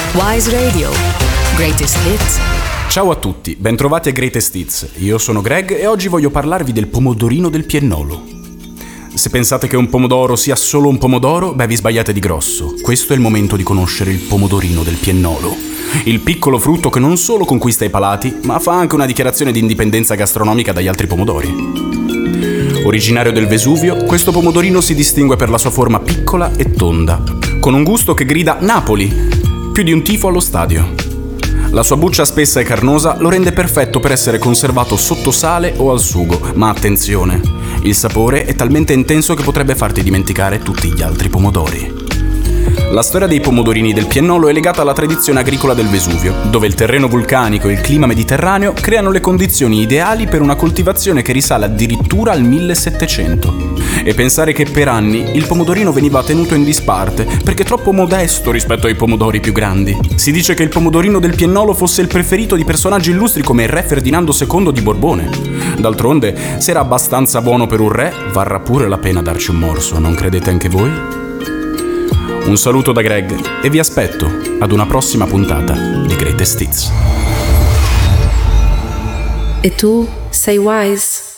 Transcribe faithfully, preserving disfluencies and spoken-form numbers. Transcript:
Wise Radio. Greatest Hits. Ciao a tutti, bentrovati a Greatest Hits. Io sono Greg e oggi voglio parlarvi del pomodorino del Piennolo. Se pensate che un pomodoro sia solo un pomodoro, beh vi sbagliate di grosso. Questo è il momento di conoscere il pomodorino del Piennolo. Il piccolo frutto che non solo conquista i palati, ma fa anche una dichiarazione di indipendenza gastronomica dagli altri pomodori. Originario del Vesuvio, questo pomodorino si distingue per la sua forma piccola e tonda, con un gusto che grida Napoli, più di un tifo allo stadio. La sua buccia spessa e carnosa lo rende perfetto per essere conservato sotto sale o al sugo, ma attenzione, il sapore è talmente intenso che potrebbe farti dimenticare tutti gli altri pomodori. La storia dei pomodorini del Piennolo è legata alla tradizione agricola del Vesuvio, dove il terreno vulcanico e il clima mediterraneo creano le condizioni ideali per una coltivazione che risale addirittura al millesettecento. E pensare che per anni il pomodorino veniva tenuto in disparte perché troppo modesto rispetto ai pomodori più grandi. Si dice che il pomodorino del Piennolo fosse il preferito di personaggi illustri come il re Ferdinando secondo di Borbone. D'altronde, se era abbastanza buono per un re, varrà pure la pena darci un morso, non credete anche voi? Un saluto da Greg e vi aspetto ad una prossima puntata di Greatest Hits. E tu sei wise?